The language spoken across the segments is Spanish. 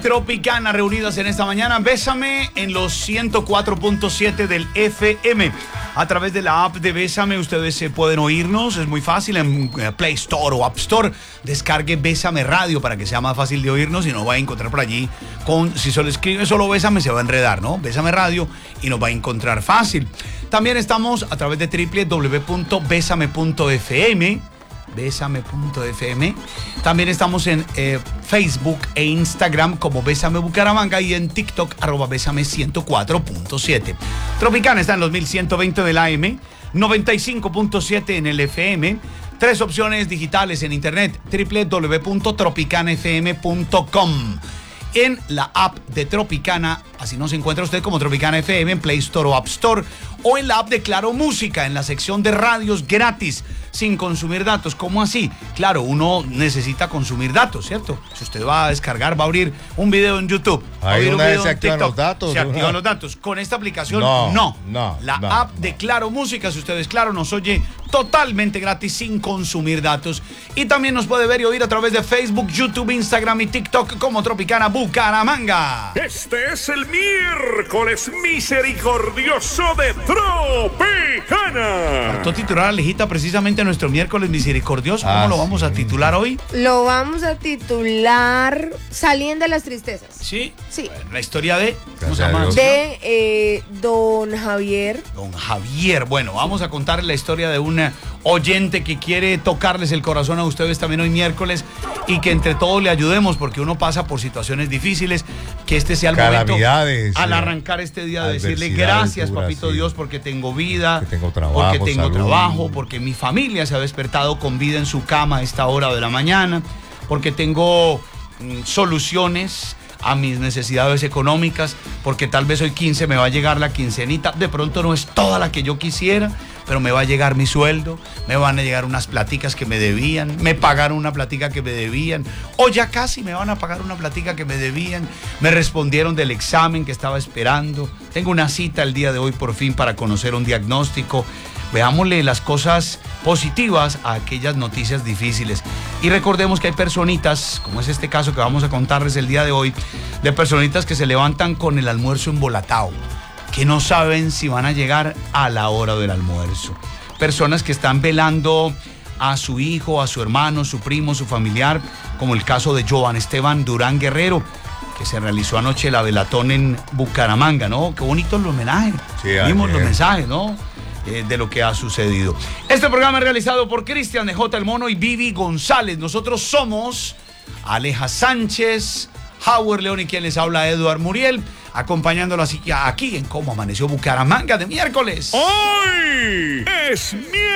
Tropicana reunidas en esta mañana. Bésame en los 104.7 del FM. A través de la app de Bésame ustedes pueden oírnos. Es muy fácil en Play Store o App Store. Descargue Bésame Radio para que sea más fácil de oírnos y nos va a encontrar por allí. Si solo escribe solo Bésame se va a enredar, ¿no? Bésame Radio y nos va a encontrar fácil. También estamos a través de www.besame.fm. Besame.fm. También estamos en Facebook e Instagram como Bésame Bucaramanga y en TikTok @Bésame 104.7. Tropicana está en los 1120 del AM, 95.7 en el FM. 3 opciones digitales en internet: www.tropicanafm.com. En la app de Tropicana, así nos encuentra usted como Tropicana FM en Play Store o App Store, o en la app de Claro Música, en la sección de radios gratis, sin consumir datos. ¿Cómo así? Claro, uno necesita consumir datos, ¿cierto? Si usted va a descargar, va a abrir un video en YouTube, va a abrir un video en TikTok, los datos, se activan los datos. Con esta aplicación, no. La app de Claro Música, si ustedes, claro, nos oye totalmente gratis, sin consumir datos. Y también nos puede ver y oír a través de Facebook, YouTube, Instagram y TikTok como Tropicana Bucaramanga. Este es el miércoles misericordioso de Tropicana. Faltó titular a Lejita precisamente nuestro miércoles misericordioso. ¿Cómo lo vamos a titular hoy? Lo vamos a titular Saliendo de las Tristezas. ¿Sí? Sí. La historia de... ¿Cómo se llama? De Don Javier. Don Javier. Bueno, vamos a contarles la historia de un oyente que quiere tocarles el corazón a ustedes también hoy miércoles y que entre todos le ayudemos porque uno pasa por situaciones difíciles, que este sea el momento al arrancar este día de decirle gracias, papito Dios, porque tengo vida, porque tengo trabajo, porque mi familia se ha despertado con vida en su cama a esta hora de la mañana, porque tengo soluciones a mis necesidades económicas, porque tal vez hoy 15 me va a llegar la quincenita, de pronto no es toda la que yo quisiera, pero me va a llegar mi sueldo, me van a llegar unas platicas que me debían, me pagaron una platica que me debían, o ya casi me van a pagar una platica que me debían, me respondieron del examen que estaba esperando, tengo una cita el día de hoy por fin para conocer un diagnóstico. Veámosle las cosas positivas a aquellas noticias difíciles. Y recordemos que hay personitas, como es este caso que vamos a contarles el día de hoy, de personitas que se levantan con el almuerzo embolatado, que no saben si van a llegar a la hora del almuerzo. Personas que están velando a su hijo, a su hermano, su primo, su familiar, como el caso de Joan Esteban Durán Guerrero, que se realizó anoche la velatón en Bucaramanga, ¿no? Qué bonitos los homenajes. Sí, vimos los mensajes, ¿no? De lo que ha sucedido. Este programa es realizado por Cristian de J. El Mono y Vivi González. Nosotros somos Aleja Sánchez, Howard León y quien les habla, Eduard Muriel, acompañándolo aquí en Cómo Amaneció Bucaramanga de miércoles. Hoy es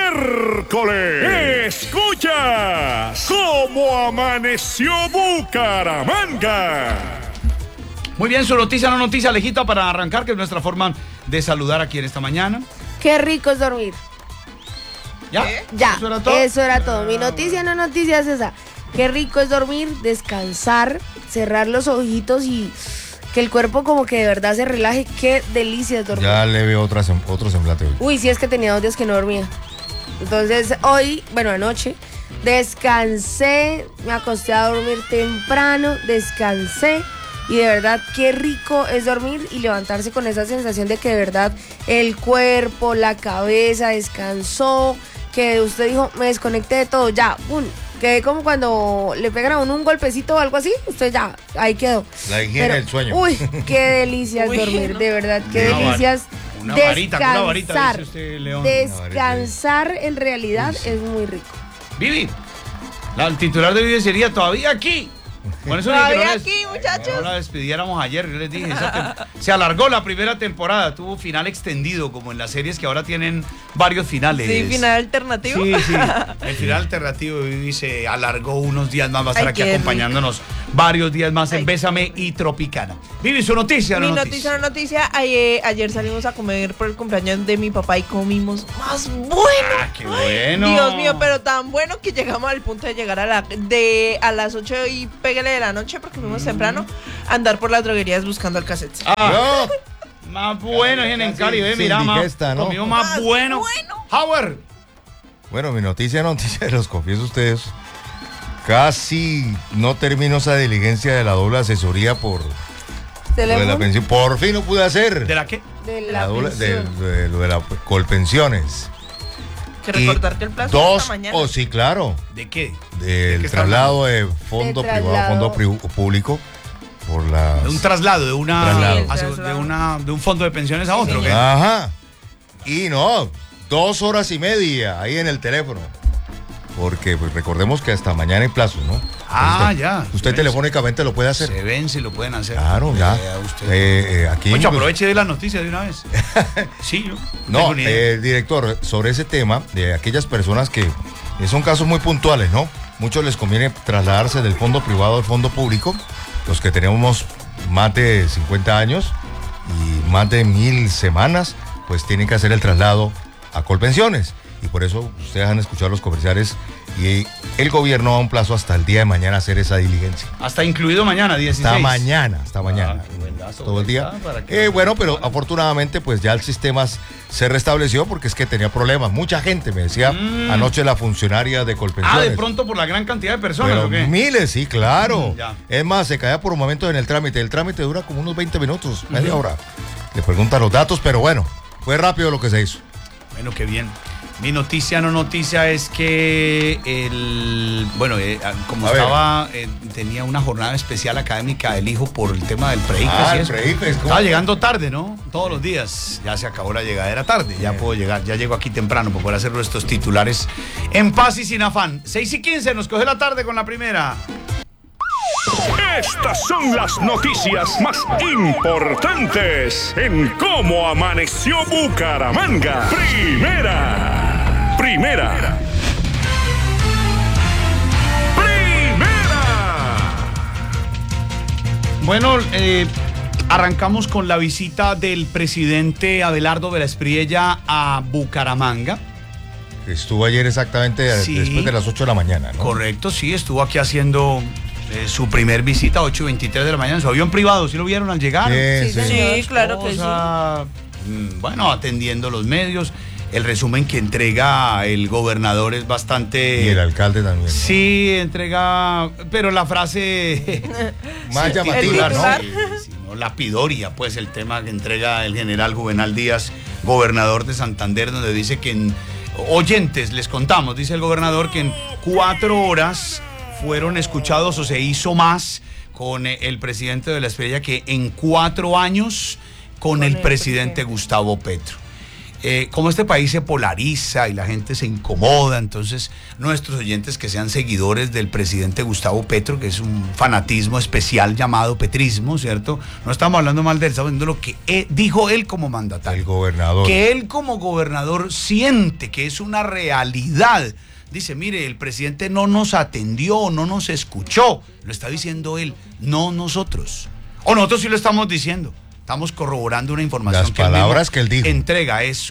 miércoles. Escuchas Cómo Amaneció Bucaramanga. Muy bien, su noticia, no noticia, Alejita, para arrancar, que es nuestra forma de saludar aquí en esta mañana. Qué rico es dormir. ¿Ya? Ya, eso era todo. Mi noticia, no noticia es esa. Qué rico es dormir, descansar, cerrar los ojitos y que el cuerpo como que de verdad se relaje. Qué delicia es dormir. Ya le veo otro semblante hoy. Uy, sí, es que tenía 2 días que no dormía. Entonces hoy, bueno, anoche, descansé, me acosté a dormir temprano, descansé. Y de verdad, qué rico es dormir y levantarse con esa sensación de que de verdad el cuerpo, la cabeza descansó, que usted dijo, me desconecté de todo, ya, ¡pum! Quedé como cuando le pegan a uno un golpecito o algo así, usted ya, ahí quedó. La higiene del sueño. Uy, qué delicias dormir, de verdad, qué delicias. Una varita, dice usted, León. Descansar en realidad es muy rico. Vivi, el titular de Vivi sería todavía aquí. Por eso todavía aquí, muchachos. No la despidiéramos ayer, yo les dije. Se alargó la primera temporada, tuvo final extendido, como en las series que ahora tienen varios finales. Sí, final alternativo. Sí. El final alternativo de Vivi se alargó unos días más, va a estar aquí acompañándonos varios días más en Bésame y Tropicana. Vivi, su noticia, ¿no? Mi noticia. Ayer salimos a comer por el cumpleaños de mi papá y comimos más bueno. Ah, qué bueno. Dios mío, pero tan bueno que llegamos al punto de llegar a las 8 y pégale de la noche, porque fuimos temprano, a andar por las droguerías buscando el cassette. Más bueno en Cali, mira, conmigo más bueno. Howard. Bueno, mi noticia, los confieso a ustedes, Casi no termino esa diligencia de la doble asesoría por lo de la pensión. Por fin lo pude hacer. ¿De la qué? De la pensión. De lo de la Colpensiones. Que recordar que el plazo es hasta mañana. Oh, sí, claro. ¿De qué? Del qué traslado de fondo privado a fondo público por las... De un traslado, de Traslado. de un fondo de pensiones a otro, ¿qué? Ajá. Y no, 2 horas y media ahí en el teléfono. Porque pues, recordemos que hasta mañana hay plazo, ¿no? Ah, ya. Usted telefónicamente lo puede hacer. Se ven si lo pueden hacer. Claro, ya. Aquí. Mucho, aproveche de la noticia de una vez. Sí, no, director, sobre ese tema, de aquellas personas que son casos muy puntuales, ¿no? Muchos les conviene trasladarse del fondo privado al fondo público. Los que tenemos más de 50 años y más de 1000 semanas, pues tienen que hacer el traslado a Colpensiones. Y por eso ustedes han escuchado los comerciales y el gobierno da un plazo hasta el día de mañana a hacer esa diligencia. Hasta incluido mañana, 16. Hasta mañana. Todo el día. Bueno, pero afortunadamente pues ya el sistema se restableció porque es que tenía problemas. Mucha gente me decía anoche la funcionaria de Colpensiones. De pronto por la gran cantidad de personas, pero ¿o qué? Miles, sí, claro. Es más, se caía por un momento en el trámite. El trámite dura como unos 20 minutos, media hora. Le preguntan los datos, pero bueno, fue rápido lo que se hizo. Bueno, qué bien. Mi noticia no noticia es que tenía una jornada especial académica del hijo por el tema del PREIPES. El PREIPES. Estaba llegando tarde, ¿no? Todos los días. Ya se acabó la llegadera tarde. Ya puedo llegar. Ya llego aquí temprano para poder hacer nuestros titulares en paz y sin afán. 6:15, nos coge la tarde con la primera. Estas son las noticias más importantes en Cómo Amaneció Bucaramanga. Primera. Bueno, arrancamos con la visita del presidente Abelardo de la Espriella a Bucaramanga. Estuvo ayer exactamente después de las 8 de la mañana, ¿no? Correcto, sí, estuvo aquí haciendo su primer visita, 8:23 de la mañana, en su avión privado. ¿Sí lo vieron al llegar? Sí, claro que sí. Bueno, atendiendo los medios. El resumen que entrega el gobernador es bastante... Y el alcalde también, ¿no? Sí, entrega... Pero la frase... más llamativa, ¿no? Sí, no, lapidoria, pues, el tema que entrega el general Juvenal Díaz, gobernador de Santander, donde dice que oyentes, les contamos, dice el gobernador, que en 4 horas fueron escuchados o se hizo más con el presidente de la Espriella que en 4 años con el presidente Gustavo Petro. Como este país se polariza y la gente se incomoda, entonces nuestros oyentes que sean seguidores del presidente Gustavo Petro, que es un fanatismo especial llamado petrismo, ¿cierto? No estamos hablando mal de él, estamos viendo lo que dijo él como mandatario. El gobernador. Que él como gobernador siente que es una realidad. Dice, mire, el presidente no nos atendió, no nos escuchó. Lo está diciendo él, no nosotros. O nosotros sí lo estamos diciendo. Estamos corroborando una información las palabras que él dijo. Entrega. Es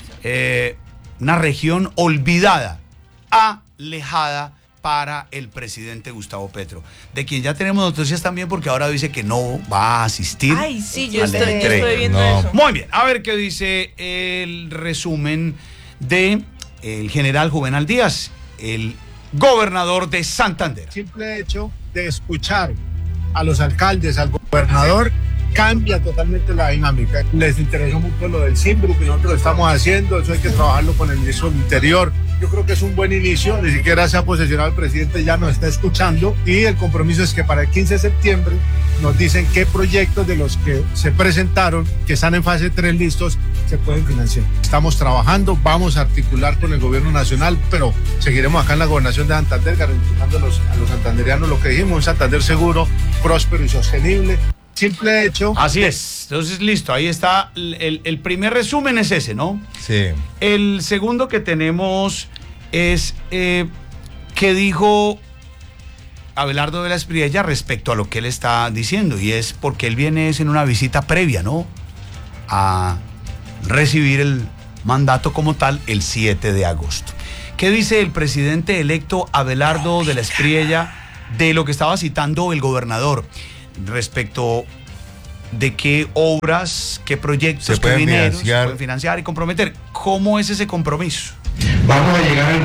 una región olvidada, alejada para el presidente Gustavo Petro, de quien ya tenemos noticias también porque ahora dice que no va a asistir. Ay, sí, yo estoy viendo eso. Muy bien, a ver qué dice el resumen de el general Juvenal Díaz, el gobernador de Santander. El simple hecho de escuchar a los alcaldes, al gobernador, cambia totalmente la dinámica. Les interesó mucho lo del Simbru que nosotros estamos haciendo, eso hay que trabajarlo con el ministro del Interior. Yo creo que es un buen inicio, ni siquiera se ha posesionado el presidente, ya nos está escuchando y el compromiso es que para el 15 de septiembre nos dicen qué proyectos de los que se presentaron, que están en fase 3 listos, se pueden financiar. Estamos trabajando, vamos a articular con el gobierno nacional, pero seguiremos acá en la gobernación de Santander garantizando a los santanderianos lo que dijimos, un Santander seguro, próspero y sostenible. Simple hecho. Así es. Entonces, listo. Ahí está. El primer resumen es ese, ¿no? Sí. El segundo que tenemos es que dijo Abelardo de la Espriella respecto a lo que él está diciendo. Y es porque él viene en una visita previa, ¿no? A recibir el mandato como tal el 7 de agosto. ¿Qué dice el presidente electo Abelardo de la Espriella de lo que estaba citando el gobernador? Respecto de qué obras, qué proyectos, qué dineros se pueden financiar y comprometer. ¿Cómo es ese compromiso? Vamos a llegar al gobierno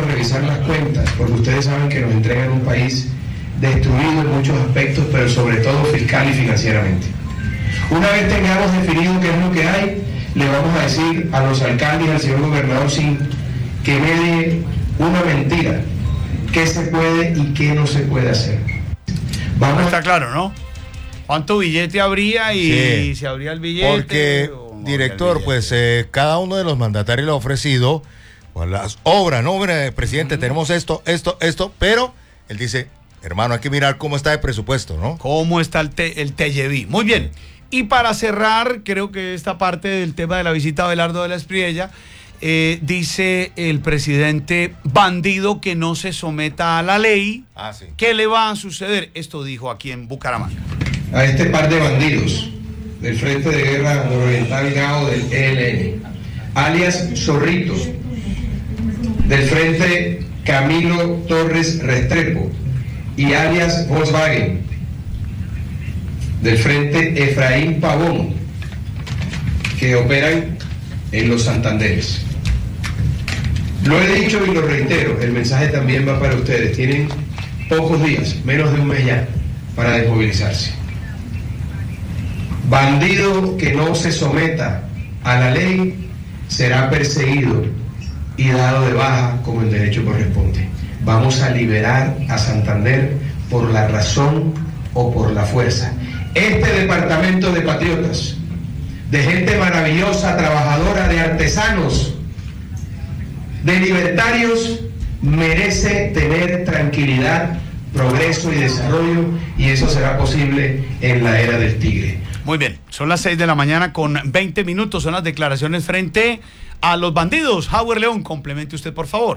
a revisar las cuentas, porque ustedes saben que nos entregan un país destruido en muchos aspectos, pero sobre todo fiscal y financieramente. Una vez tengamos definido qué es lo que hay, le vamos a decir a los alcaldes y al señor gobernador sin que medie una mentira, qué se puede y qué no se puede hacer. Está claro, ¿no? ¿Cuánto billete habría y si habría el billete? Porque, no director, el billete? pues cada uno de los mandatarios le ha ofrecido pues, las obras, ¿no? Presidente, tenemos esto, pero él dice, hermano, hay que mirar cómo está el presupuesto, ¿no? ¿Cómo está el TLV? Muy bien. Y para cerrar, creo que esta parte del tema de la visita a Abelardo de la Espriella, dice el presidente, bandido que no se someta a la ley, Sí. ¿qué le va a suceder? Esto dijo aquí en Bucaramanga. A este par de bandidos del Frente de Guerra Nororiental Gao del ELN, alias Zorrito, del Frente Camilo Torres Restrepo y alias Volkswagen, del Frente Efraín Pavón, que operan en los Santanderes. Lo he dicho y lo reitero, el mensaje también va para ustedes. Tienen pocos días, menos de un mes ya, para desmovilizarse. Bandido que no se someta a la ley será perseguido y dado de baja como el derecho corresponde. Vamos a liberar a Santander por la razón o por la fuerza. Este departamento de patriotas, de gente maravillosa, trabajadora, de artesanos, de libertarios, merece tener tranquilidad, progreso y desarrollo, y eso será posible en la era del tigre. Muy bien, son las 6 de la mañana con 20 minutos, son las declaraciones frente a los bandidos. Howard León, complemente usted, por favor.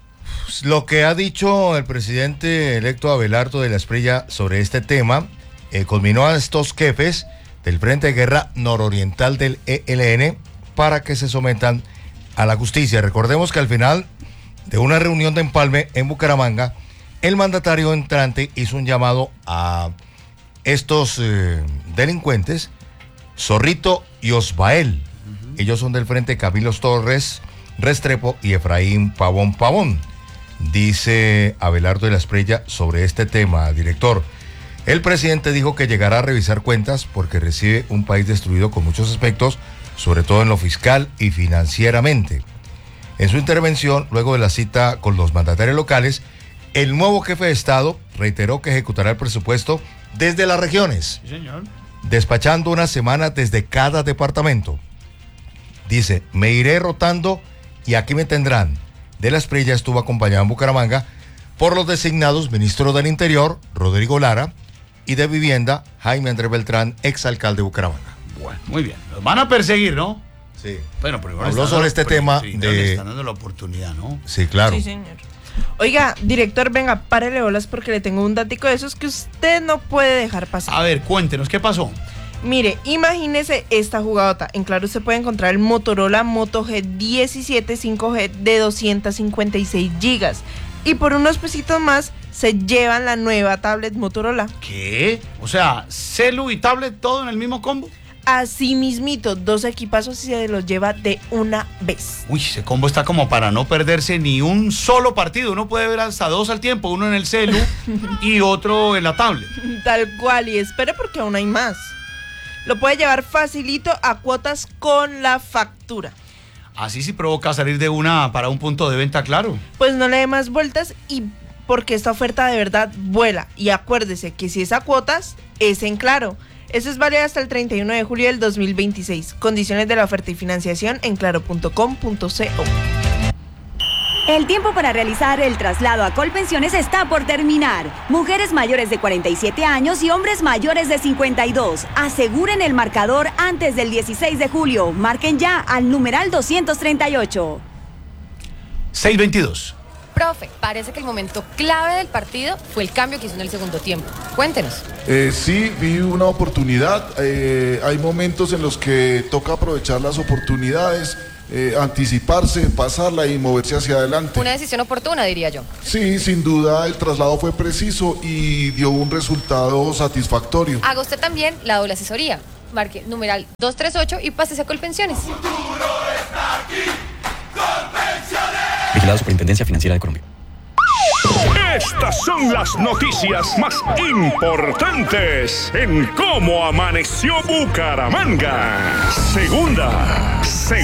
Lo que ha dicho el presidente electo Abelardo de la Espriella sobre este tema, conminó a estos jefes del Frente de Guerra Nororiental del ELN para que se sometan a la justicia. Recordemos que al final de una reunión de empalme en Bucaramanga, el mandatario entrante hizo un llamado a estos delincuentes, Zorrito y Osbael. Ellos son del Frente Camilo Torres Restrepo y Efraín Pavón. Dice Abelardo de la Espriella sobre este tema, director. El presidente dijo que llegará a revisar cuentas porque recibe un país destruido con muchos aspectos, sobre todo en lo fiscal y financieramente. En su intervención, luego de la cita con los mandatarios locales, el nuevo jefe de Estado reiteró que ejecutará el presupuesto desde las regiones, Sí, señor. despachando una semana desde cada departamento. Dice, me iré rotando y aquí me tendrán. De la Espriella estuvo acompañado en Bucaramanga por los designados ministro del Interior, Rodrigo Lara, y de Vivienda, Jaime Andrés Beltrán, exalcalde de Bucaramanga. Bueno, muy bien. Los van a perseguir, ¿no? Sí. Bueno, primero Habló sobre este tema le están dando la oportunidad, ¿no? Sí, claro. Sí, señor. Oiga, director, venga, párele bolas porque le tengo un datico de esos que usted no puede dejar pasar. A ver, cuéntenos, ¿qué pasó? Mire, imagínese esta jugadota. En Claro se puede encontrar el Motorola Moto G17 5G de 256 GB. Y por unos pesitos más se llevan la nueva tablet Motorola. ¿Qué? O sea, celu y tablet todo en el mismo combo. Así mismito, 2 equipazos y se los lleva de una vez. Uy, ese combo está como para no perderse ni un solo partido. Uno puede ver hasta 2 al tiempo, uno en el celu y otro en la tablet. Tal cual, y espere porque aún hay más. Lo puede llevar facilito a cuotas con la factura. Así sí provoca salir de una para un punto de venta, claro. Pues no le dé más vueltas y porque esta oferta de verdad vuela. Y acuérdese que si es a cuotas, es en Claro. Eso es válido hasta el 31 de julio del 2026. Condiciones de la oferta y financiación en claro.com.co. El tiempo para realizar el traslado a Colpensiones está por terminar. Mujeres mayores de 47 años y hombres mayores de 52. Aseguren el marcador antes del 16 de julio. Marquen ya al numeral 238. 6:22. Profe, parece que el momento clave del partido fue el cambio que hizo en el segundo tiempo. Cuéntenos. Sí, vi una oportunidad. Hay momentos en los que toca aprovechar las oportunidades, anticiparse, pasarla y moverse hacia adelante. Una decisión oportuna, diría yo. Sí, sin duda el traslado fue preciso y dio un resultado satisfactorio. Haga usted también la doble asesoría. Marque numeral 238 y pásese a Colpensiones. El futuro está aquí, Colpensiones. Vigilado Superintendencia Financiera de Colombia. Estas son las noticias más importantes en Cómo Amaneció Bucaramanga. Segunda.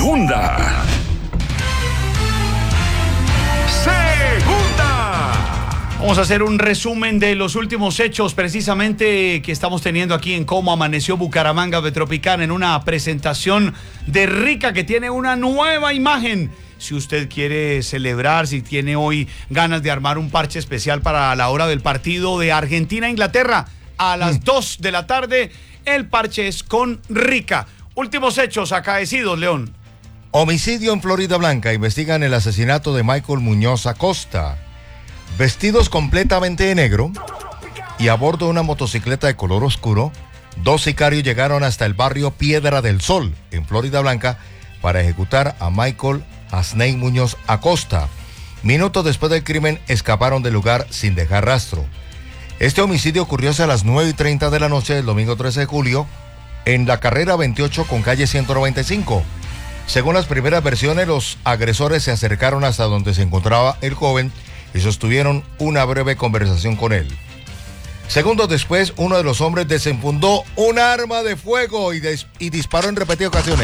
Vamos a hacer un resumen de los últimos hechos precisamente que estamos teniendo aquí en Cómo Amaneció Bucaramanga Betropicana, en una presentación de Rica que tiene una nueva imagen. Si usted quiere celebrar, si tiene hoy ganas de armar un parche especial para la hora del partido de Argentina-Inglaterra a las 2 de la tarde, el parche es con Rica. Últimos hechos acaecidos, León. Homicidio en Florida Blanca. Investigan el asesinato de Michael Muñoz Acosta. Vestidos completamente de negro y a bordo de una motocicleta de color oscuro, 2 sicarios llegaron hasta el barrio Piedra del Sol, en Florida Blanca, para ejecutar a Michael Hasney Muñoz Acosta. Minutos después del crimen, escaparon del lugar sin dejar rastro. Este homicidio ocurrió hacia las 9:30 de la noche del domingo 13 de julio, en la carrera 28 con calle 195. Según las primeras versiones, los agresores se acercaron hasta donde se encontraba el joven y sostuvieron una breve conversación con él. Segundos después, uno de los hombres desenfundó un arma de fuego y disparó en repetidas ocasiones,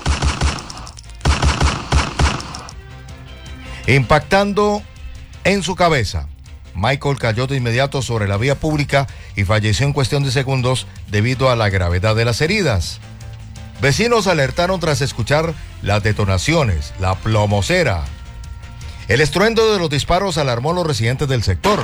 impactando en su cabeza. Michael cayó de inmediato sobre la vía pública y falleció en cuestión de segundos debido a la gravedad de las heridas. Vecinos alertaron tras escuchar las detonaciones, la plomosera. El estruendo de los disparos alarmó a los residentes del sector.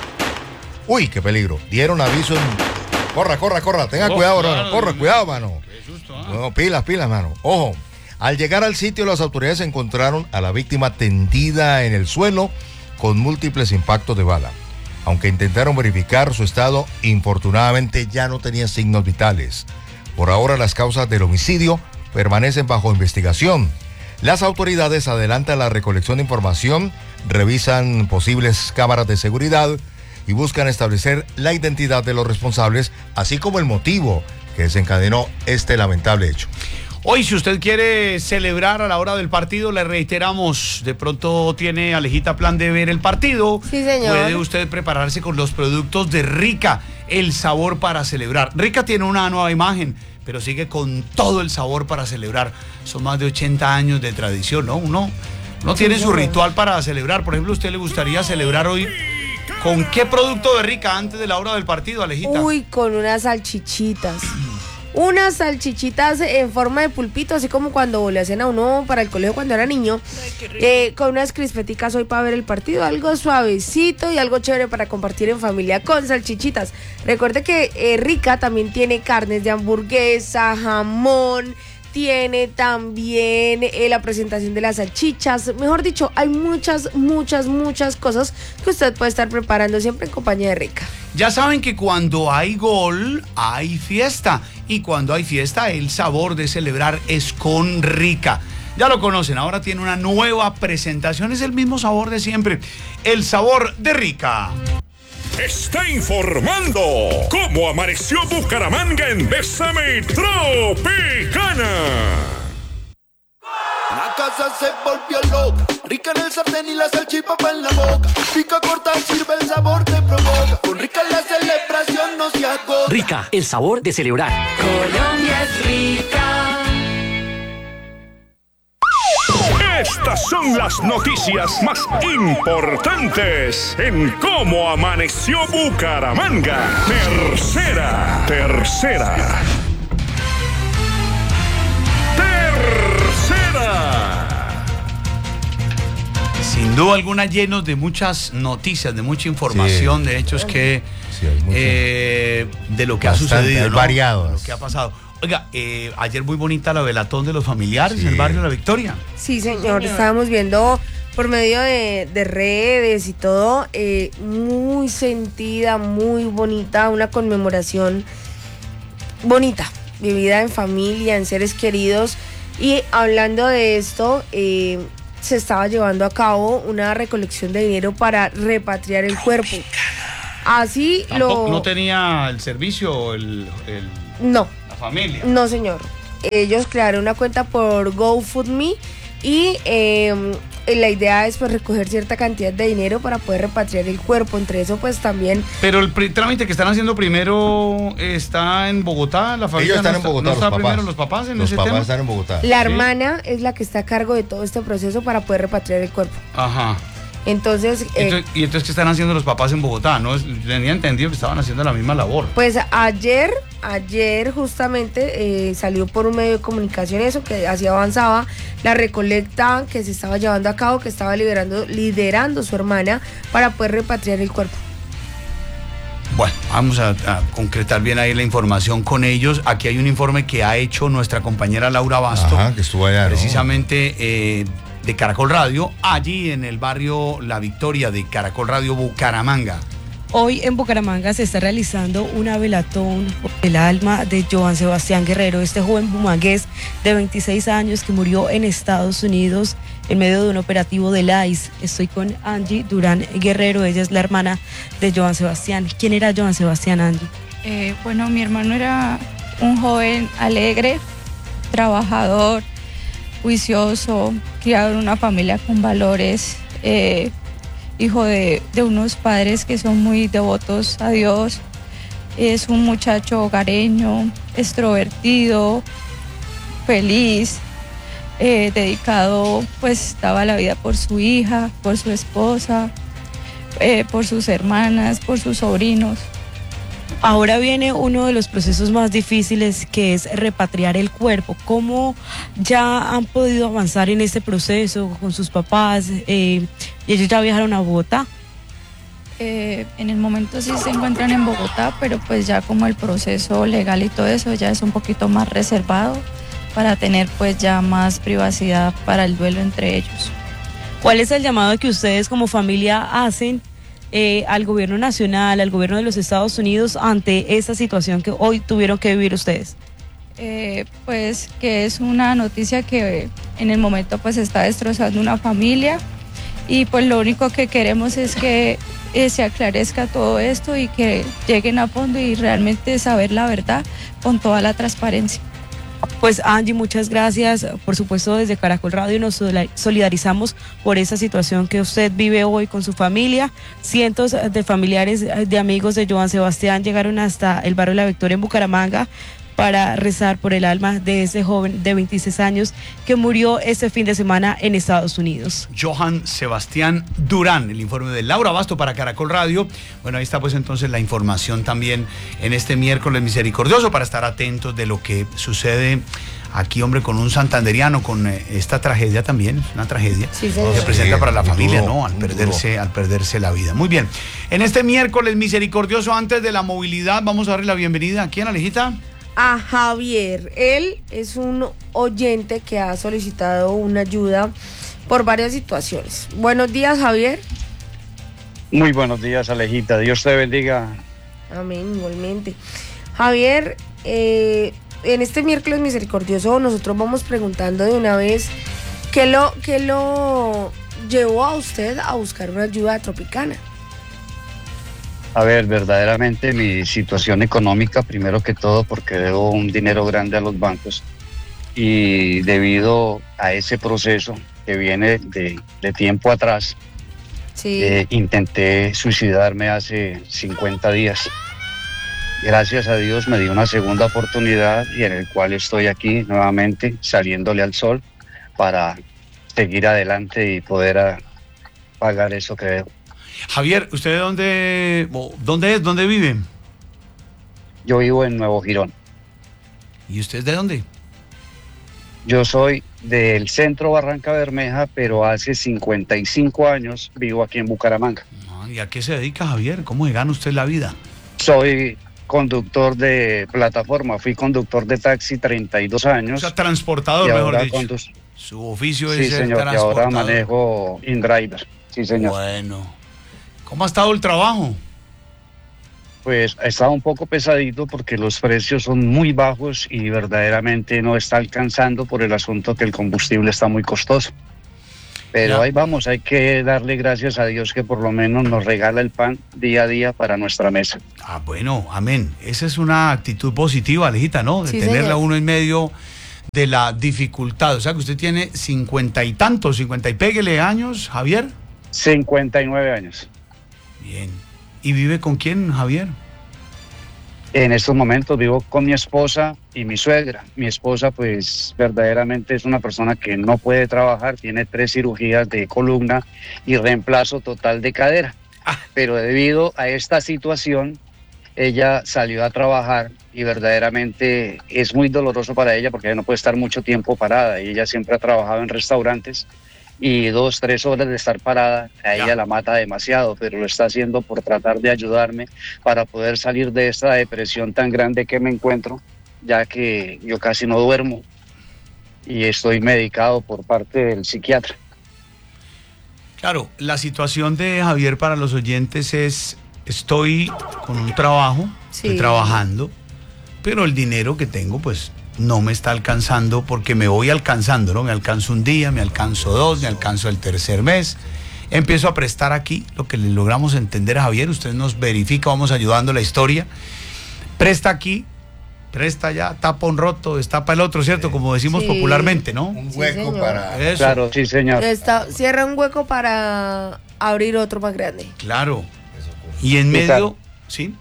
¡Uy, qué peligro! Dieron aviso en... Corra, tenga cuidado, hermano. Corre, cuidado, mano. Qué susto, No, pilas, mano. Ojo. Al llegar al sitio, las autoridades encontraron a la víctima tendida en el suelo con múltiples impactos de bala. Aunque intentaron verificar su estado, infortunadamente ya no tenía signos vitales. Por ahora, las causas del homicidio permanecen bajo investigación. Las autoridades adelantan la recolección de información, revisan posibles cámaras de seguridad y buscan establecer la identidad de los responsables, así como el motivo que desencadenó este lamentable hecho. Hoy, si usted quiere celebrar a la hora del partido, le reiteramos, de pronto tiene, Alejita, plan de ver el partido. Sí, señor. Puede usted prepararse con los productos de Rica, el sabor para celebrar. Rica tiene una nueva imagen, pero sigue con todo el sabor para celebrar. Son más de 80 años de tradición, ¿no? Uno tiene su ritual para celebrar. Por ejemplo, ¿a usted le gustaría celebrar hoy con qué producto de Rica antes de la hora del partido, Alejita? Uy, con unas salchichitas. Unas salchichitas en forma de pulpito, así como cuando le hacían a uno para el colegio cuando era niño. Con unas crispeticas hoy para ver el partido, algo suavecito y algo chévere para compartir en familia con salchichitas. Recuerde que Rica también tiene carnes de hamburguesa, jamón, tiene también la presentación de las salchichas. Mejor dicho, hay muchas cosas que usted puede estar preparando siempre en compañía de Rica. Ya saben que cuando hay gol, hay fiesta. Y cuando hay fiesta, el sabor de celebrar es con Rica. Ya lo conocen, ahora tiene una nueva presentación. Es el mismo sabor de siempre. El sabor de Rica. Está informando Cómo Amaneció Bucaramanga en Bésame Tropicana. La casa se volvió loca, Rica en el sartén y la salchipapa en la boca. Pica corta, sirve el sabor te provoca. Con Rica la celebración no se agota. Rica, el sabor de celebrar. Colombia es rica. Estas son las noticias más importantes en Cómo Amaneció Bucaramanga. Tercera. Sin duda alguna, llenos de muchas noticias, de mucha información, de hechos que de lo que ha sucedido, ¿no? Variados. Lo que ha pasado. Oiga, ayer muy bonita la velatón de los familiares en el barrio La Victoria. Sí, señor. Estábamos viendo por medio de redes y todo, muy sentida, muy bonita, una conmemoración bonita, vivida en familia, en seres queridos. Y hablando de esto, se estaba llevando a cabo una recolección de dinero para repatriar el cuerpo. Así ¿No tenía el servicio No. La familia? No, señor. Ellos crearon una cuenta por GoFundMe Y la idea es pues recoger cierta cantidad de dinero para poder repatriar el cuerpo. Entre eso pues también... Pero el trámite que están haciendo primero está en Bogotá, la familia. Ellos están en Bogotá, ¿No está los papás. primero los papás en ese Los papás tema? están en Bogotá. La hermana es la que está a cargo de todo este proceso para poder repatriar el cuerpo. Ajá. Entonces, ¿Y entonces qué están haciendo los papás en Bogotá? No tenía entendido que estaban haciendo la misma labor. pues ayer justamente salió por un medio de comunicación eso, que así avanzaba la recolecta que se estaba llevando a cabo, que estaba liderando su hermana para poder repatriar el cuerpo. Bueno, vamos a concretar bien ahí la información con ellos. Aquí hay un informe que ha hecho nuestra compañera Laura Basto. Ajá, que estuvo allá, ¿no? Precisamente de Caracol Radio, allí en el barrio La Victoria de Caracol Radio Bucaramanga. Hoy en Bucaramanga se está realizando una velatón por el alma de Johan Sebastián Guerrero, este joven bumangués de 26 años que murió en Estados Unidos en medio de un operativo del ICE. Estoy con Angie Durán Guerrero, ella es la hermana de Johan Sebastián. ¿Quién era Johan Sebastián, Angie? Bueno, mi hermano era un joven alegre, trabajador, juicioso, criado en una familia con valores, hijo de unos padres que son muy devotos a Dios. Es un muchacho hogareño, extrovertido, feliz, dedicado, pues daba la vida por su hija, por su esposa, por sus hermanas, por sus sobrinos. Ahora viene uno de los procesos más difíciles, que es repatriar el cuerpo. ¿Cómo ya han podido avanzar en este proceso con sus papás? ¿Ellos ya viajaron a Bogotá? En el momento sí se encuentran en Bogotá, pero pues ya como el proceso legal y todo eso ya es un poquito más reservado para tener pues ya más privacidad para el duelo entre ellos. ¿Cuál es el llamado que ustedes como familia hacen al gobierno nacional, al gobierno de los Estados Unidos ante esta situación que hoy tuvieron que vivir ustedes? Pues que es una noticia que en el momento pues está destrozando una familia y pues lo único que queremos es que se aclarezca todo esto y que lleguen a fondo y realmente saber la verdad con toda la transparencia. Pues Angie, muchas gracias. Por supuesto, desde Caracol Radio nos solidarizamos por esa situación que usted vive hoy con su familia. Cientos de familiares, de amigos de Johan Sebastián llegaron hasta el barrio La Victoria en Bucaramanga para rezar por el alma de ese joven de 26 años que murió este fin de semana en Estados Unidos. Johan Sebastián Durán, el informe de Laura Basto para Caracol Radio. Bueno, ahí está pues entonces la información también en este miércoles misericordioso para estar atentos de lo que sucede aquí, hombre, con un santanderiano, con esta tragedia también, es una tragedia que presenta para la familia, ¿no? Al perderse la vida. Muy bien, en este miércoles misericordioso, antes de la movilidad, vamos a darle la bienvenida. ¿A quién, Alejita? A Javier. Él es un oyente que ha solicitado una ayuda por varias situaciones. Buenos días, Javier. Muy buenos días, Alejita. Dios te bendiga. Amén, igualmente. Javier, en este miércoles misericordioso nosotros vamos preguntando de una vez ¿qué lo llevó a usted a buscar una ayuda de Tropicana? A ver, verdaderamente mi situación económica, primero que todo porque debo un dinero grande a los bancos y debido a ese proceso que viene de tiempo atrás, intenté suicidarme hace 50 días. Gracias a Dios me dio una segunda oportunidad y en el cual estoy aquí nuevamente saliéndole al sol para seguir adelante y poder pagar eso que debo. Javier, ¿usted dónde vive? Yo vivo en Nuevo Girón. ¿Y usted de dónde? Yo soy del centro Barranca Bermeja, pero hace 55 años vivo aquí en Bucaramanga. ¿Y a qué se dedica, Javier? ¿Cómo se gana usted la vida? Soy conductor de plataforma, fui conductor de taxi 32 años. O sea, transportador, mejor dicho. Su oficio es ser transportador. Sí, señor, y ahora manejo InDriver. Sí, señor. Bueno. ¿Cómo ha estado el trabajo? Pues ha estado un poco pesadito porque los precios son muy bajos y verdaderamente no está alcanzando por el asunto que el combustible está muy costoso. Pero ahí vamos, hay que darle gracias a Dios que por lo menos nos regala el pan día a día para nuestra mesa. Ah, bueno, amén. Esa es una actitud positiva, Alejita, ¿no? De tenerla uno en medio de la dificultad. O sea que usted tiene 50 y tantos, 50 y péguele años, Javier. 59 años. Bien. ¿Y vive con quién, Javier? En estos momentos vivo con mi esposa y mi suegra. Mi esposa pues verdaderamente es una persona que no puede trabajar, tiene 3 cirugías de columna y reemplazo total de cadera. Pero debido a esta situación, ella salió a trabajar y verdaderamente es muy doloroso para ella porque ella no puede estar mucho tiempo parada. Y ella siempre ha trabajado en restaurantes y 2, 3 horas de estar parada, a ella la mata demasiado, pero lo está haciendo por tratar de ayudarme para poder salir de esta depresión tan grande que me encuentro, ya que yo casi no duermo y estoy medicado por parte del psiquiatra. Claro, la situación de Javier para los oyentes es, estoy con un trabajo, estoy trabajando, pero el dinero que tengo pues no me está alcanzando porque me voy alcanzando, ¿no? Me alcanzo un día, me alcanzo 2, me alcanzo el tercer mes. Empiezo a prestar aquí lo que le logramos entender a Javier, usted nos verifica, vamos ayudando la historia. Presta aquí, presta allá, tapa un roto, destapa el otro, ¿cierto? Como decimos popularmente, ¿no? Un hueco para... Eso. Claro, sí, señor. Cierra un hueco para abrir otro más grande. Claro. Y en medio... ¿Sí?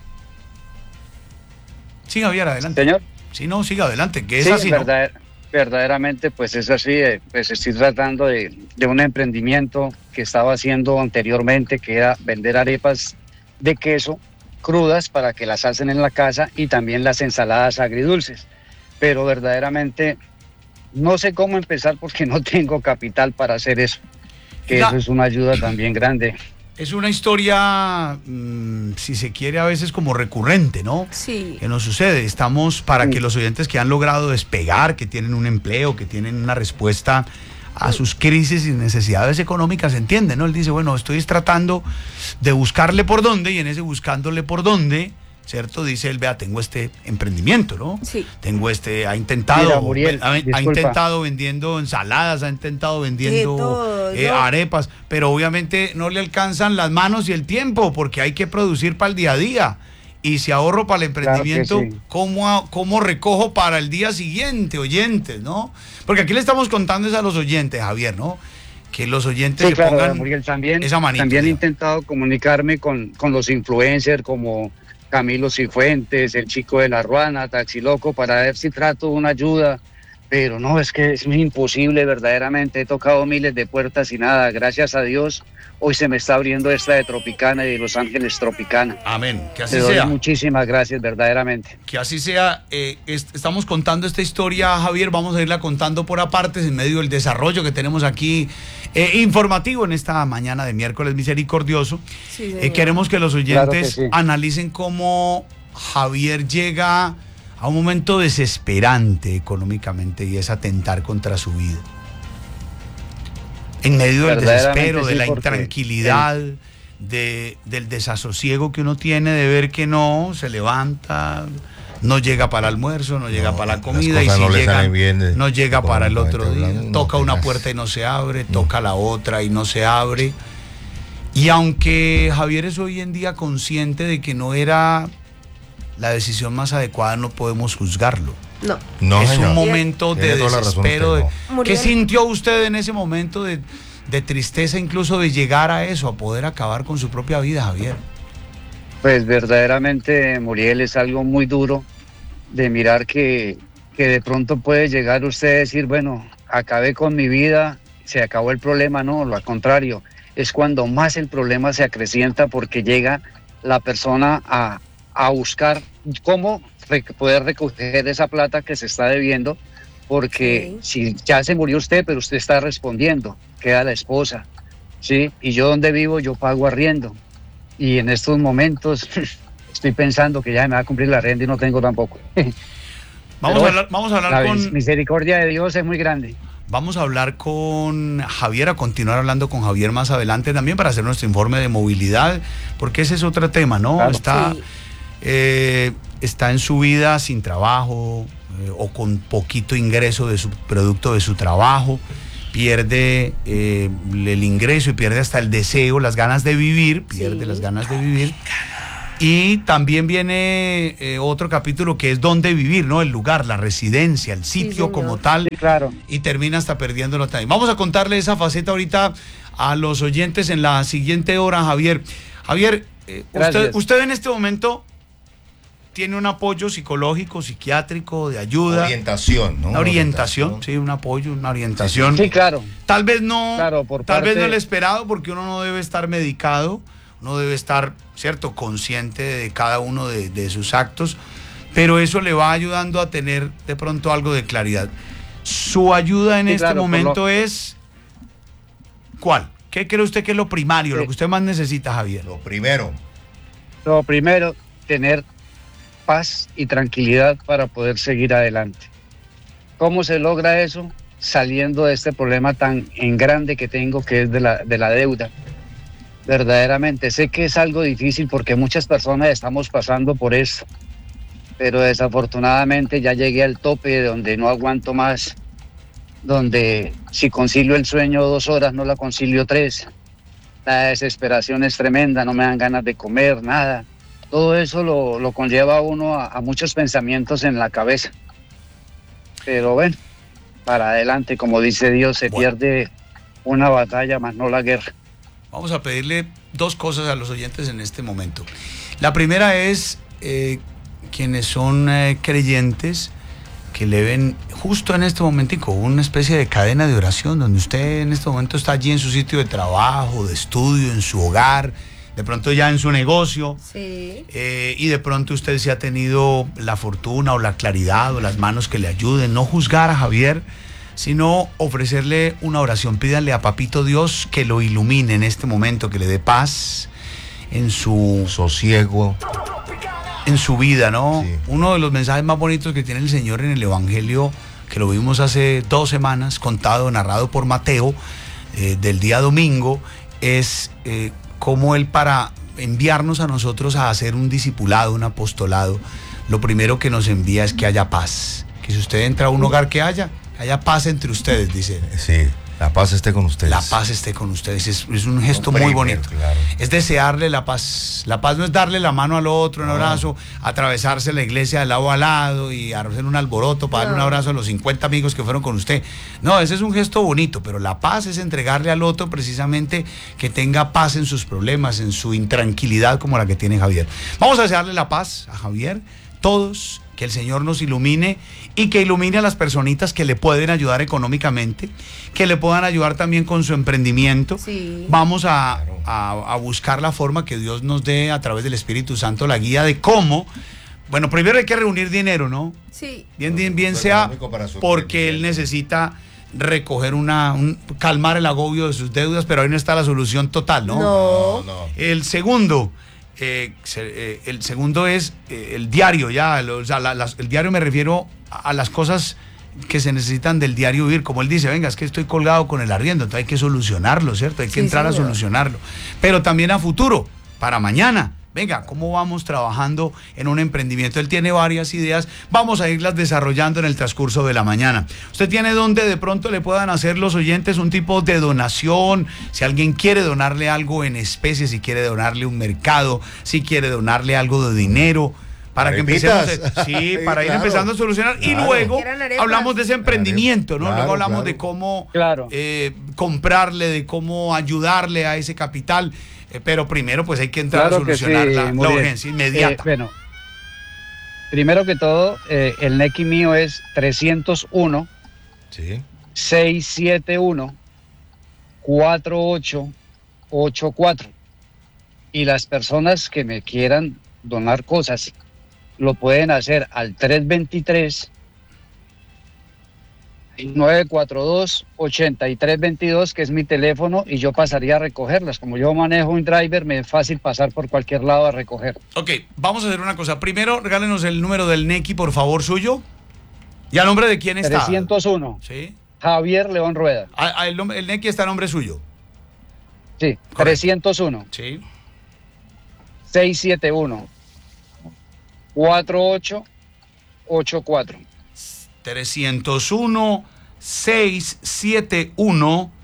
Sí, Javier, adelante. Señor. Sí, no, siga adelante, que es sí, así, ¿no? Verdaderamente, pues es así, pues estoy tratando de un emprendimiento que estaba haciendo anteriormente, que era vender arepas de queso crudas para que las hacen en la casa y también las ensaladas agridulces. Pero verdaderamente no sé cómo empezar porque no tengo capital para hacer eso, que eso es una ayuda también grande. Es una historia, si se quiere, a veces como recurrente, ¿no? Sí. Que nos sucede. Estamos para que los oyentes que han logrado despegar, que tienen un empleo, que tienen una respuesta a sus crisis y necesidades económicas, entienden, ¿no? Él dice, bueno, estoy tratando de buscarle por dónde, y en ese buscándole por dónde, ¿cierto? Dice él, vea, tengo este emprendimiento, ¿no? Sí. Tengo ha intentado, mira, Muriel, ha intentado vendiendo ensaladas, ha intentado vendiendo arepas, pero obviamente no le alcanzan las manos y el tiempo, porque hay que producir para el día a día. Y si ahorro para el emprendimiento, claro sí. ¿Cómo recojo para el día siguiente, oyentes, no? Porque aquí le estamos contando a los oyentes, Javier, ¿no? Que los oyentes sí, se claro, pongan Muriel, esa manita. También he intentado comunicarme con los influencers como Camilo Cifuentes, el chico de la Ruana, Taxi Loco, para ver si trato una ayuda, pero no, es que es muy imposible verdaderamente. He tocado miles de puertas y nada, gracias a Dios, hoy se me está abriendo esta de Tropicana y de Los Ángeles Tropicana. Amén, que así Te doy sea. Muchísimas gracias, verdaderamente. Que así sea. Estamos contando esta historia, Javier, vamos a irla contando por apartes en medio del desarrollo que tenemos aquí informativo en esta mañana de miércoles misericordioso. Sí, queremos que los oyentes Claro que sí. analicen cómo Javier llega a un momento desesperante económicamente y es atentar contra su vida. En medio del desespero, de la intranquilidad, del desasosiego que uno tiene de ver que no se levanta, no llega para el almuerzo, no llega para la comida, y si no llega, bien, no llega para el otro día. Hablando, Toca una puerta y no se abre, toca la otra y no se abre. Y aunque Javier es hoy en día consciente de que no era la decisión más adecuada, no podemos juzgarlo. No, es señor. un momento de desespero. Muriel. ¿Qué sintió usted en ese momento de tristeza, incluso de llegar a eso, a poder acabar con su propia vida, Javier? Pues verdaderamente, Muriel, es algo muy duro de mirar que de pronto puede llegar usted a decir, bueno, acabé con mi vida, se acabó el problema. No, lo contrario, es cuando más el problema se acrecienta porque llega la persona a buscar cómo poder recoger esa plata que se está debiendo, porque si ya se murió usted, pero usted está respondiendo, queda la esposa, ¿sí? Y yo donde vivo, yo pago arriendo. Y en estos momentos estoy pensando que ya me va a cumplir la renta y no tengo tampoco. Vamos a hablar la con... misericordia de Dios es muy grande. Vamos a hablar con Javier, a continuar hablando con Javier más adelante también para hacer nuestro informe de movilidad, porque ese es otro tema, ¿no? Claro. Está en su vida sin trabajo o con poquito ingreso de su producto de su trabajo, pierde el ingreso y pierde hasta el deseo, las ganas de vivir, pierde las ganas de vivir. Y también viene otro capítulo que es dónde vivir, ¿no? El lugar, la residencia, el sitio como tal. Sí, claro. Y termina hasta perdiéndolo también. Vamos a contarle esa faceta ahorita a los oyentes en la siguiente hora, Javier. Javier, usted en este momento tiene un apoyo psicológico, psiquiátrico, de ayuda. Orientación, ¿no? Una orientación, sí, un apoyo, una orientación. Sí, claro. Tal vez no, Claro, tal vez no el esperado, porque uno no debe estar medicado, uno debe estar, ¿cierto?, consciente de cada uno de sus actos, pero eso le va ayudando a tener de pronto algo de claridad. Su ayuda en este momento es, ¿cuál? ¿Qué cree usted que es lo primario, lo que usted más necesita, Javier? Lo primero, tener paz y tranquilidad para poder seguir adelante. ¿Cómo se logra eso? Saliendo de este problema tan en grande que tengo, que es de la deuda. Verdaderamente, sé que es algo difícil porque muchas personas estamos pasando por esto, pero desafortunadamente ya llegué al tope de donde no aguanto más, donde si concilio el sueño 2 horas, no la concilio 3. La desesperación es tremenda, no me dan ganas de comer, nada. Todo eso lo conlleva a uno a muchos pensamientos en la cabeza. Pero bueno, para adelante, como dice Dios, se pierde una batalla, más no la guerra. Vamos a pedirle 2 cosas a los oyentes en este momento. La primera es quienes son creyentes, que le ven justo en este momentico una especie de cadena de oración, donde usted en este momento está allí en su sitio de trabajo, de estudio, en su hogar, de pronto ya en su negocio, Sí. Y de pronto usted se ha tenido la fortuna o la claridad o las manos que le ayuden. No juzgar a Javier, sino ofrecerle una oración. Pídanle a Papito Dios que lo ilumine en este momento, que le dé paz en su sosiego, en su vida, ¿no? Sí. Uno de los mensajes más bonitos que tiene el Señor en el Evangelio, que lo vimos hace 2 semanas, contado, narrado por Mateo, del día domingo, es cómo Él, para enviarnos a nosotros a hacer un discipulado, un apostolado, lo primero que nos envía es que haya paz. Que si usted entra a un hogar, que haya paz entre ustedes, dice. Sí, la paz esté con ustedes. La paz esté con ustedes. Es un gesto muy bonito. Claro. Es desearle la paz. La paz no es darle la mano al otro, un abrazo, atravesarse la iglesia de lado a lado y hacer un alboroto para darle un abrazo a los 50 amigos que fueron con usted. No, ese es un gesto bonito, pero la paz es entregarle al otro precisamente que tenga paz en sus problemas, en su intranquilidad como la que tiene Javier. Vamos a desearle la paz a Javier, todos, que el Señor nos ilumine y que ilumine a las personitas que le pueden ayudar económicamente, que le puedan ayudar también con su emprendimiento. Sí. Vamos a buscar la forma que Dios nos dé a través del Espíritu Santo, la guía de cómo. Bueno, primero hay que reunir dinero, ¿no? Sí. Bien sea porque él necesita recoger calmar el agobio de sus deudas, pero ahí no está la solución total, ¿no? No. El segundo es el diario, el diario me refiero a las cosas que se necesitan del diario vivir, como él dice, venga, es que estoy colgado con el arriendo, entonces hay que solucionarlo, ¿cierto? Hay que entrar a solucionarlo, pero también a futuro, para mañana. Venga, ¿cómo vamos trabajando en un emprendimiento? Él tiene varias ideas, vamos a irlas desarrollando en el transcurso de la mañana. ¿Usted tiene donde de pronto le puedan hacer los oyentes un tipo de donación? Si alguien quiere donarle algo en especie, si quiere donarle un mercado, si quiere donarle algo de dinero, para que empecemos, para ir empezando a solucionar. Y luego hablamos de ese emprendimiento, ¿no? Luego hablamos de cómo comprarle, de cómo ayudarle a ese capital. Pero primero pues hay que entrar a solucionar la urgencia inmediata. Bueno, primero que todo, el NECI mío es 301 671 4884. Y las personas que me quieran donar cosas lo pueden hacer al 323 942-8322, que es mi teléfono, y yo pasaría a recogerlas. Como yo manejo un driver, me es fácil pasar por cualquier lado a recoger. Ok, vamos a hacer una cosa. Primero, regálenos el número del NECI, por favor, suyo. ¿Y a nombre de quién está? 301. Sí. Javier León Rueda. El NECI está a nombre suyo. Sí, correcto. 301. Sí. 671 4884.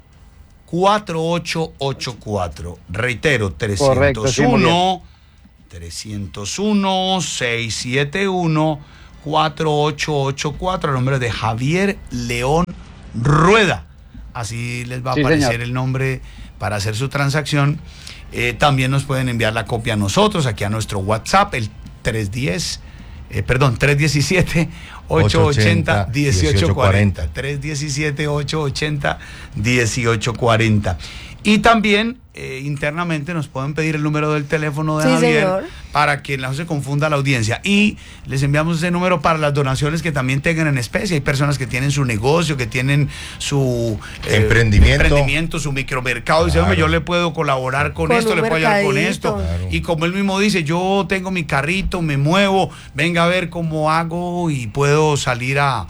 301-671-4884. Reitero, 301-371-4884. 301-671-4884, el nombre de Javier León Rueda. Así les va a aparecer señor. el nombre para hacer su transacción. También nos pueden enviar la copia a nosotros, aquí a nuestro WhatsApp, el 317-880-1840. 317-880-1840. Y también internamente nos pueden pedir el número del teléfono de Javier, señor, para que no se confunda la audiencia. Y les enviamos ese número para las donaciones que también tengan en especie. Hay personas que tienen su negocio, que tienen su emprendimiento, su micromercado. Dice, hombre, yo le puedo colaborar con esto, le puedo ayudar con esto. Claro. Y como él mismo dice, yo tengo mi carrito, me muevo, venga a ver cómo hago y puedo salir a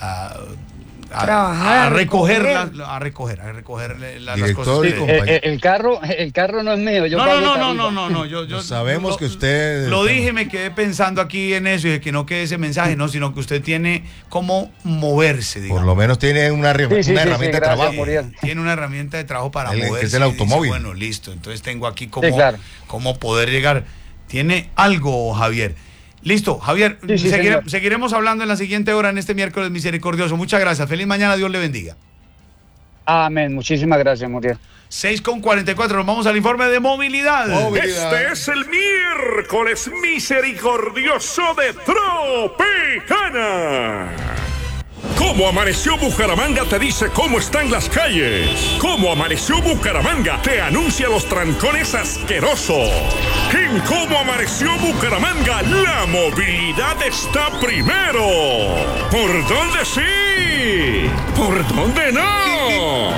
recoger las cosas. El carro no es mío. Yo No. Yo sabemos que usted... Lo dije y me quedé pensando aquí en eso y de que no quede ese mensaje, no, sino que usted tiene cómo moverse, digamos. Por lo menos tiene una herramienta de trabajo. Tiene una herramienta de trabajo para moverse. Que es el automóvil. Dice, bueno, listo, entonces tengo aquí cómo poder llegar. Tiene algo, Javier. Listo, Javier, seguiremos hablando en la siguiente hora en este miércoles misericordioso. Muchas gracias, feliz mañana, Dios le bendiga. Amén, muchísimas gracias, Muriel. 6:44, nos vamos al informe de movilidad. Este es el miércoles misericordioso de Tropicana. ¿Cómo amaneció Bucaramanga? Te dice cómo están las calles. ¿Cómo amaneció Bucaramanga? Te anuncia los trancones asquerosos. En ¿Cómo amaneció Bucaramanga? La movilidad está primero. ¿Por dónde sí? ¿Por dónde no?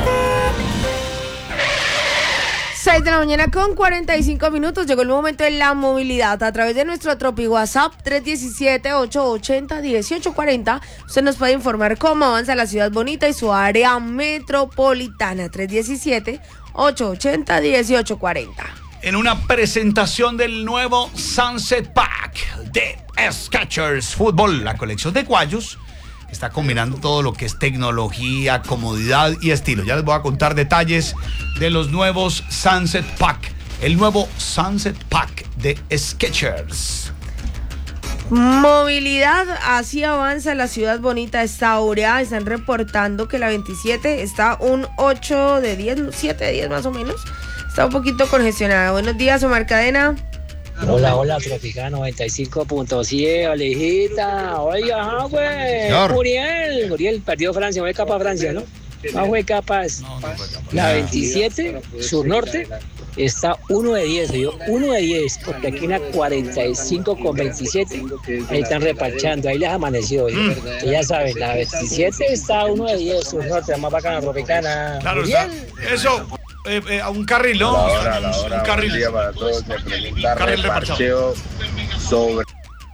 6 de la mañana con 45 minutos. Llegó el momento de la movilidad. A través de nuestro Tropi WhatsApp 317-880-1840. Usted nos puede informar cómo avanza la ciudad bonita y su área metropolitana. 317-880-1840. En una presentación del nuevo Sunset Pack de Skechers Fútbol, la colección de guayos está combinando todo lo que es tecnología, comodidad y estilo. Ya les voy a contar detalles de los nuevos Sunset Pack. El nuevo Sunset Pack de Skechers. Movilidad, así avanza la ciudad bonita a esta hora. Están reportando que la 27 está un 8 de 10, 7 de 10 más o menos. Está un poquito congestionada. Buenos días, Omar Cadena. Hola, Tropicana 95.7, Alejita. Oiga, güey. Muriel, perdió Francia, fue capaz Francia, ¿no? No fue capaz. La 27, sur norte, está 1 de 10, yo 1 de 10, porque aquí en la 45.27, ahí están reparchando, ahí les amaneció hoy. Que ya saben, la 27 está 1 de 10, sur norte, la más bacana, Tropicana. Claro, eso. A un carril, ¿no? Un carril. Buen día para todos. Me pregunta reparcheo sobre...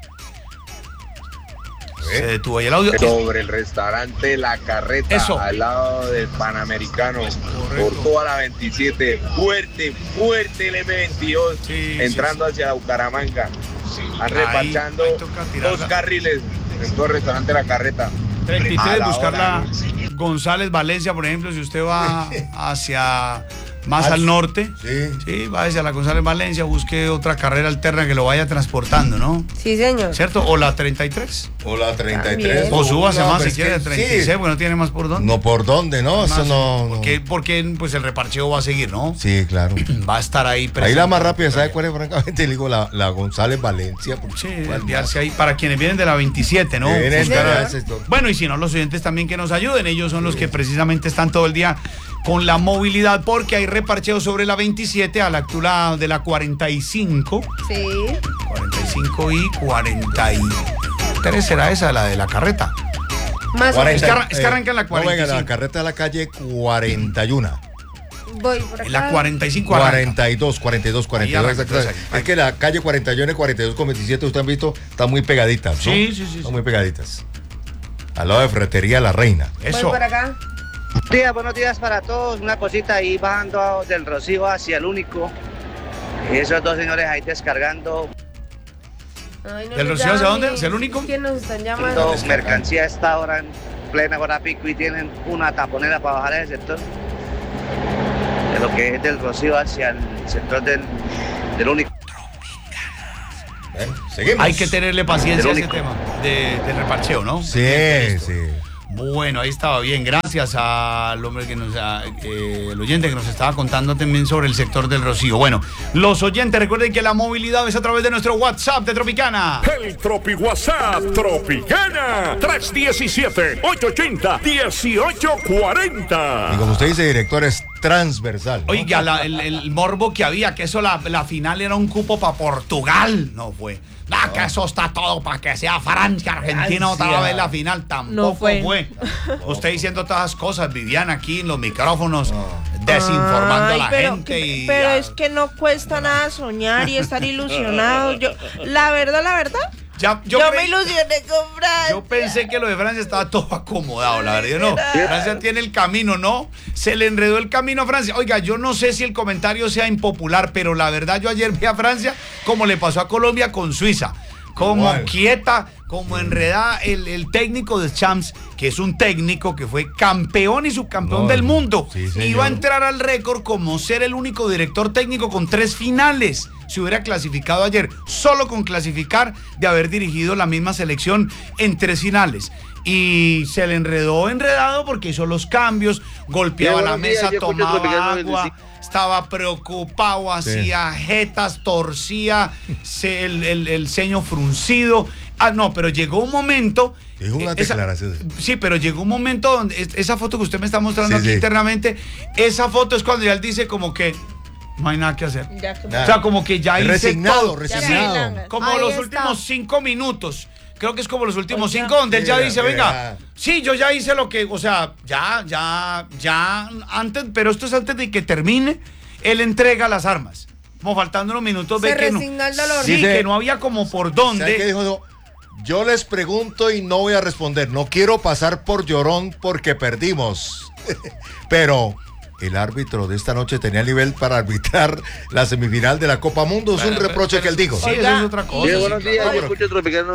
Se detuvo ahí el audio. Sobre el restaurante La Carreta, al lado del Panamericano. Correcto. Por toda la 27. Fuerte el M22. Entrando hacia Bucaramanga. Están reparchando 2 carriles en todo el restaurante La Carreta. 33, buscarla González Valencia, por ejemplo, si usted va hacia más al norte, sí, va hacia la González Valencia, busque otra carrera alterna que lo vaya transportando, ¿no? Sí, señor. ¿Cierto? O la 33. O la 33. O súbase más si quiere, 36, porque no tiene más por dónde. No por dónde, ¿no? Eso no. Porque pues el reparcheo va a seguir, ¿no? Sí, claro. Va a estar ahí presente. Ahí la más rápida, ¿sabe cuál es? Francamente, le digo la González Valencia. Sí, enviarse ahí para quienes vienen de la 27, ¿no? Bueno, y si no, los oyentes también que nos ayuden. Ellos son los que precisamente están todo el día con la movilidad, porque hay reparcheo sobre la 27 a la altura de la 45. Sí. 45 y 43 será esa, la de la carreta. Más 40, es que arranca en la 45. No, venga, la carreta de la calle 41. Voy por acá. En la 45 42. Es que la calle 41 y 42 con 27, ustedes han visto, están muy pegaditas, ¿no? Sí. Están muy pegaditas. Al lado de Ferretería La Reina. Voy por acá. Buenos días para todos. Una cosita ahí bajando del Rocío hacia el Único. Y esos 2 señores ahí descargando. Ay, no. ¿Del Rocío hacia dónde? ¿Hacia el Único? ¿Quién nos están llamando? Mercancía a esta hora en plena hora pico y tienen una taponera para bajar ese sector. De lo que es del Rocío hacia el sector del Único. Seguimos. Hay que tenerle paciencia a ese tema del reparcheo, ¿no? Sí, sí. Bueno, ahí estaba bien. Gracias al hombre que el oyente que nos estaba contando también sobre el sector del Rocío. Bueno, los oyentes, recuerden que la movilidad es a través de nuestro WhatsApp de Tropicana. El Tropi WhatsApp Tropicana 317-880-1840. Y como usted dice, director, es transversal, ¿no? Oiga, el morbo que había, que eso la final era un cupo para Portugal. No fue. Que eso está todo para que sea Francia, Argentina otra vez la final. Tampoco No fue. Usted diciendo todas las cosas, Viviana, aquí en los micrófonos, desinformando a la gente. Pero es que no cuesta nada soñar y estar ilusionado. La verdad, yo me ilusioné con Francia. Yo pensé que lo de Francia estaba todo acomodado, la verdad. No, Francia tiene el camino, ¿no? Se le enredó el camino a Francia. Oiga, yo no sé si el comentario sea impopular, pero la verdad yo ayer vi a Francia como le pasó a Colombia con Suiza. Como quieta, como enredada. El técnico de Champs, que es un técnico que fue campeón y subcampeón del mundo, iba a entrar al récord como ser el único director técnico con 3 finales. Se hubiera clasificado ayer, solo con clasificar de haber dirigido la misma selección en 3 finales. Y se le enredado porque hizo los cambios, golpeaba la mesa, tomaba agua, estaba preocupado, hacía jetas, torcía el ceño fruncido. No, pero llegó un momento. Es una declaración. Sí, pero llegó un momento donde esa foto que usted me está mostrando aquí internamente, esa foto es cuando ya él dice como que no hay nada que hacer. O sea, como que ya hice resignado. Como los últimos 5 minutos. Creo que es como los últimos 5 donde él ya dice, venga, sí, yo ya hice lo que, o sea, ya antes, pero esto es antes de que termine, él entrega las armas. Como faltando unos minutos, ve que no. El dolor. Sí, que no había como por dónde. ¿Sabe qué dijo? Yo les pregunto y no voy a responder. No quiero pasar por llorón porque perdimos. Pero el árbitro de esta noche tenía nivel para arbitrar la semifinal de la Copa Mundo. Es un reproche que él dijo. Sí, eso es otra cosa. Sí, buenos días, yo escucho Tropicana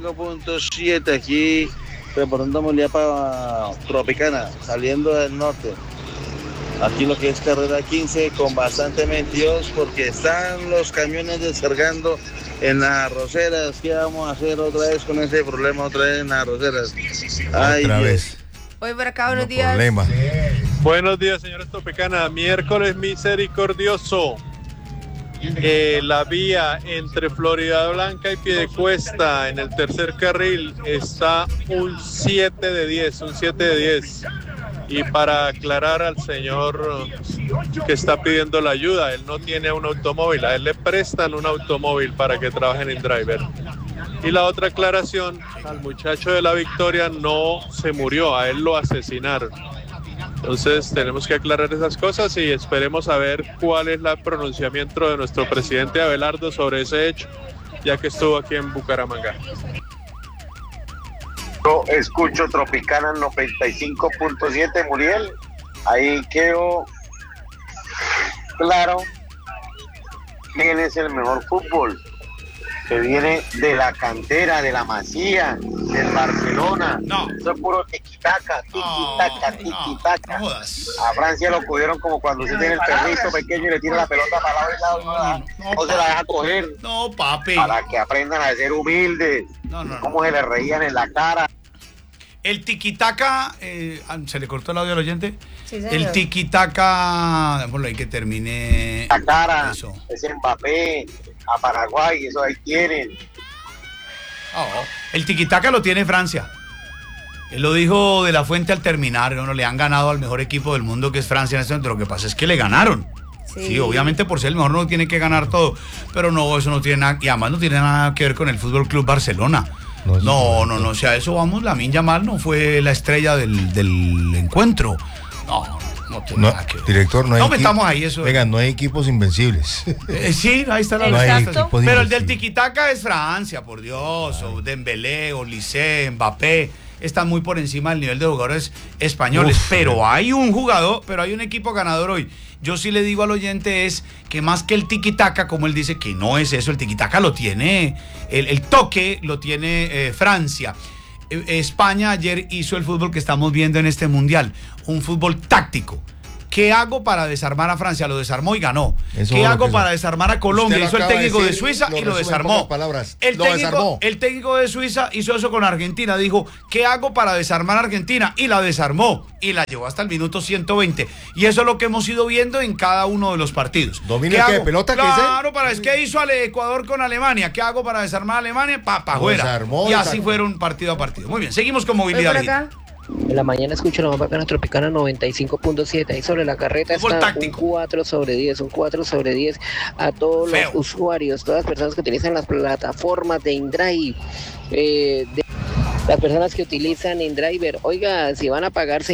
95.7 aquí, reportamos ya para Tropicana, saliendo del norte. Aquí lo que es carrera 15 con bastante mentiros porque están los camiones descargando en las arroceras. ¿Qué vamos a hacer otra vez con ese problema otra vez en las arroceras? Otra vez. Hoy por acá, buenos días. Problema. Buenos días, señores Tropicana. Miércoles misericordioso. La vía entre Florida Blanca y Piedecuesta en el tercer carril está un 7 de 10. Y para aclarar al señor que está pidiendo la ayuda, él no tiene un automóvil, a él le prestan un automóvil para que trabaje en InDriver. Y la otra aclaración, al muchacho de la Victoria no se murió, a él lo asesinaron. Entonces tenemos que aclarar esas cosas y esperemos a ver cuál es el pronunciamiento de nuestro presidente Abelardo sobre ese hecho, ya que estuvo aquí en Bucaramanga. Yo escucho Tropicana 95.7, Muriel. Ahí quedó claro quién es el mejor fútbol. Que viene de la cantera, de la Masía, del Barcelona. No. Eso es puro tiquitaca. A Francia lo cogieron como cuando usted tiene el perrito pequeño y le tira la pelota para lado y lado. No se la deja coger. No, papi. Para que aprendan a ser humildes. Cómo se le reían en la cara. El tiquitaca, ¿se le cortó el audio al oyente? Sí, señor. El tiquitaca, démoslo ahí que termine. La cara, eso. Es Mbappé, a Paraguay, eso ahí tienen. El tiquitaca lo tiene Francia. Él lo dijo de la Fuente al terminar, ¿no? Le han ganado al mejor equipo del mundo que es Francia en este momento. Lo que pasa es que le ganaron. Sí, obviamente por ser el mejor no tiene que ganar todo, pero no, eso no tiene nada, y además no tiene nada que ver con el Fútbol Club Barcelona. No, o sea, eso vamos, Lamine Yamal no fue la estrella del encuentro. No tiene nada que ver. Director, no metamos ahí eso. Venga, no hay equipos invencibles. Sí, ahí está la respuesta. Pero el del tiquitaca es Francia, por Dios, o Dembélé, o Olise, Mbappé. Están muy por encima del nivel de jugadores españoles. Pero hay un jugador, pero hay un equipo ganador hoy. Yo sí le digo al oyente es que más que el tiquitaca, como él dice, que no es eso, el tiquitaca lo tiene, el toque lo tiene Francia. España ayer hizo el fútbol que estamos viendo en este mundial, un fútbol táctico, ¿Qué hago para desarmar a Francia? Lo desarmó y ganó. Eso ¿Qué hago para desarmar a Colombia? Hizo el técnico de Suiza y lo desarmó. El técnico de Suiza hizo eso con Argentina. Dijo, ¿qué hago para desarmar a Argentina? Y la desarmó. Y la llevó hasta el minuto 120. Y eso es lo que hemos ido viendo en cada uno de los partidos. ¿Domina qué? ¿Pelota? Claro, ¿qué hizo Ecuador con Alemania? ¿Qué hago para desarmar a Alemania? Fuera. Y así fueron partido a partido. Muy bien, seguimos con movilidad. En la mañana escucho la más bacana Tropicana 95.7. Ahí sobre la carreta está un 4 sobre 10. Un 4 sobre 10 a todos los usuarios, todas las personas que utilizan las plataformas de InDrive. Las personas que utilizan InDriver. Oiga, si van a pagarse